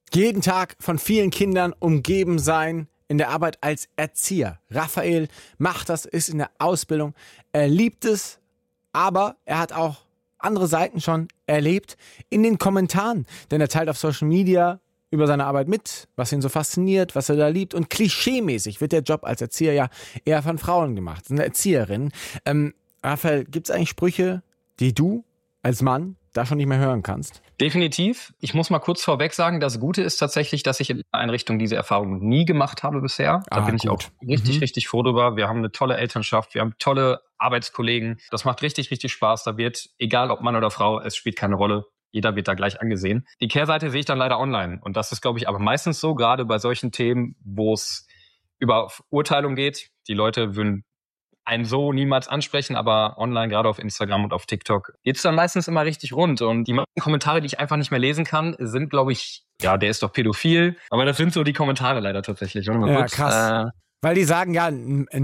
Jeden Tag von vielen Kindern umgeben sein in der Arbeit als Erzieher. Raphael macht das, ist in der Ausbildung. Er liebt es, aber er hat auch andere Seiten schon erlebt in den Kommentaren. Denn er teilt auf Social Media über seine Arbeit mit, was ihn so fasziniert, was er da liebt. Und klischeemäßig wird der Job als Erzieher ja eher von Frauen gemacht. Eine Erzieherin. Raphael, gibt es eigentlich Sprüche, die du als Mann da schon nicht mehr hören kannst? Definitiv. Ich muss mal kurz vorweg sagen, das Gute ist tatsächlich, dass ich in Einrichtung diese Erfahrung nie gemacht habe bisher. Da bin ich auch richtig froh drüber. Wir haben eine tolle Elternschaft, wir haben tolle Arbeitskollegen. Das macht richtig Spaß. Da wird, egal ob Mann oder Frau, es spielt keine Rolle. Jeder wird da gleich angesehen. Die Kehrseite sehe ich dann leider online. Und das ist, glaube ich, aber meistens so, gerade bei solchen Themen, wo es über Urteilung geht. Die Leute würden einen so niemals ansprechen, aber online, gerade auf Instagram und auf TikTok, geht's dann meistens immer richtig rund. Und die meisten Kommentare, die ich einfach nicht mehr lesen kann, sind, glaube ich, ja, der ist doch pädophil. Aber das sind so die Kommentare leider tatsächlich. Ja, krass. Weil die sagen, ja,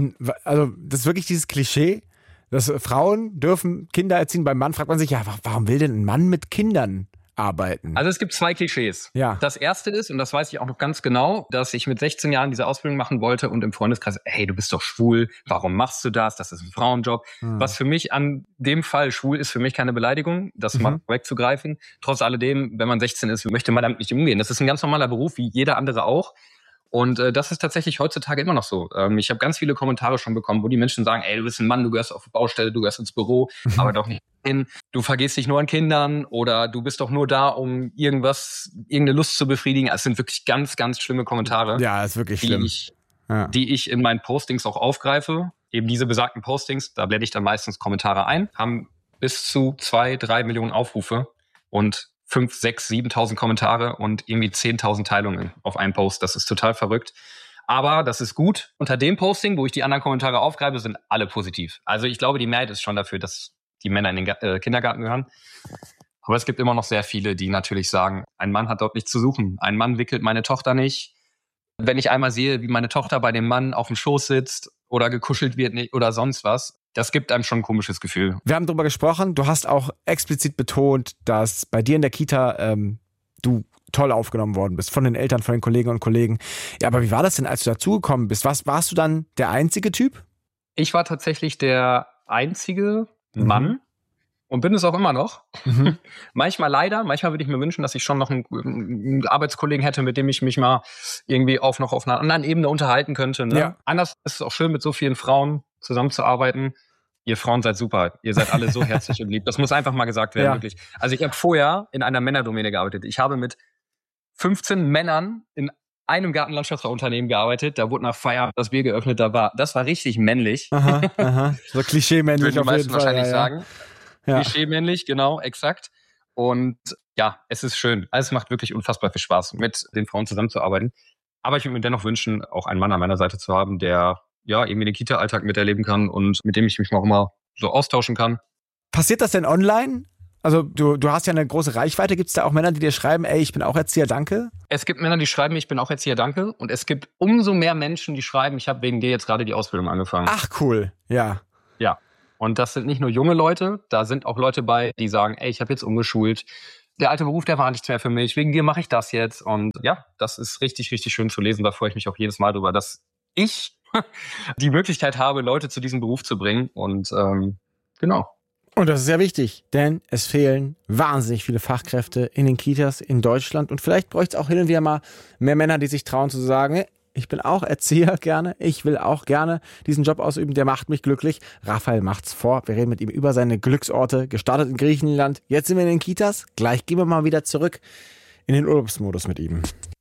also das ist wirklich dieses Klischee, dass Frauen dürfen Kinder erziehen. Beim Mann fragt man sich, ja, warum will denn ein Mann mit Kindern arbeiten? Also es gibt 2 Klischees. Ja. Das erste ist, und das weiß ich auch noch ganz genau, dass ich mit 16 Jahren diese Ausbildung machen wollte und im Freundeskreis, hey, du bist doch schwul, warum machst du das? Das ist ein Frauenjob. Was für mich an dem Fall schwul ist, für mich keine Beleidigung, das mal wegzugreifen. Trotz alledem, wenn man 16 ist, möchte man damit nicht umgehen. Das ist ein ganz normaler Beruf, wie jeder andere auch. Und das ist tatsächlich heutzutage immer noch so. Ich habe ganz viele Kommentare schon bekommen, wo die Menschen sagen, ey, du bist ein Mann, du gehörst auf die Baustelle, du gehörst ins Büro, aber doch nicht hin. Du vergehst dich nur an Kindern oder du bist doch nur da, um irgendeine Lust zu befriedigen. Es sind wirklich ganz schlimme Kommentare. Ja, ist wirklich schlimm. Die ich in meinen Postings auch aufgreife. Eben diese besagten Postings, da blende ich dann meistens Kommentare ein, haben bis zu 2-3 Millionen Aufrufe und 5.000, 6.000, 7.000 Kommentare und irgendwie 10.000 Teilungen auf einen Post. Das ist total verrückt. Aber das ist gut. Unter dem Posting, wo ich die anderen Kommentare aufgreife, sind alle positiv. Also ich glaube, die Mehrheit ist schon dafür, dass die Männer in den Kindergarten gehören. Aber es gibt immer noch sehr viele, die natürlich sagen, ein Mann hat dort nichts zu suchen. Ein Mann wickelt meine Tochter nicht. Wenn ich einmal sehe, wie meine Tochter bei dem Mann auf dem Schoß sitzt oder gekuschelt wird oder sonst was, das gibt einem schon ein komisches Gefühl. Wir haben darüber gesprochen, du hast auch explizit betont, dass bei dir in der Kita du toll aufgenommen worden bist, von den Eltern, von den Kolleginnen und Kollegen. Ja, aber wie war das denn, als du dazugekommen bist? Warst du dann der einzige Typ? Ich war tatsächlich der einzige Mann und bin es auch immer noch. Manchmal würde ich mir wünschen, dass ich schon noch einen Arbeitskollegen hätte, mit dem ich mich mal irgendwie auf einer anderen Ebene unterhalten könnte. Ne? Ja. Anders ist es auch schön, mit so vielen Frauen zusammenzuarbeiten. Ihr Frauen seid super. Ihr seid alle so herzlich und lieb. Das muss einfach mal gesagt werden, wirklich. Also ich habe vorher in einer Männerdomäne gearbeitet. Ich habe mit 15 Männern in einem Gartenlandschaftsbauunternehmen gearbeitet. Da wurde nach Feierabend das Bier geöffnet. Das war richtig männlich. Aha. So klischee-männlich auf jeden Fall. Wahrscheinlich sagen. Ja. Klischee-männlich, genau, exakt. Und ja, es ist schön. Also es macht wirklich unfassbar viel Spaß, mit den Frauen zusammenzuarbeiten. Aber ich würde mir dennoch wünschen, auch einen Mann an meiner Seite zu haben, der ja irgendwie den Kita-Alltag miterleben kann und mit dem ich mich auch immer so austauschen kann. Passiert das denn online? Also du hast ja eine große Reichweite. Gibt es da auch Männer, die dir schreiben, ey, ich bin auch Erzieher, danke? Es gibt Männer, die schreiben, ich bin auch Erzieher, danke. Und es gibt umso mehr Menschen, die schreiben, ich habe wegen dir jetzt gerade die Ausbildung angefangen. Ach, cool. Ja. Ja. Und das sind nicht nur junge Leute, da sind auch Leute bei, die sagen, ey, ich habe jetzt umgeschult. Der alte Beruf, der war nichts mehr für mich. Wegen dir mache ich das jetzt. Und ja, das ist richtig schön zu lesen. Da freue ich mich auch jedes Mal drüber, dass ich die Möglichkeit habe, Leute zu diesem Beruf zu bringen. Und genau. Und das ist ja wichtig, denn es fehlen wahnsinnig viele Fachkräfte in den Kitas in Deutschland. Und vielleicht bräuchte es auch hin und wieder mal mehr Männer, die sich trauen zu sagen, ich bin auch Erzieher gerne, ich will auch gerne diesen Job ausüben, der macht mich glücklich. Raphael macht's vor. Wir reden mit ihm über seine Glücksorte, gestartet in Griechenland. Jetzt sind wir in den Kitas. Gleich gehen wir mal wieder zurück in den Urlaubsmodus mit ihm.